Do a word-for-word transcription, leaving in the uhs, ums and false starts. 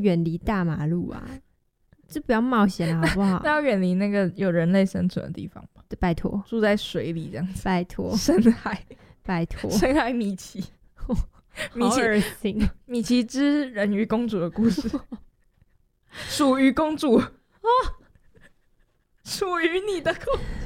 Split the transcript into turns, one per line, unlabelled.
远离大马路啊，就不要冒险了好不好？
那要远离那个有人类生存的地方吧，
拜托
住在水里这样子，
拜托
深海
拜托，
深海米奇米
好
奇
恶心！
米奇之人鱼公主的故事属于公主哦，属于你的故事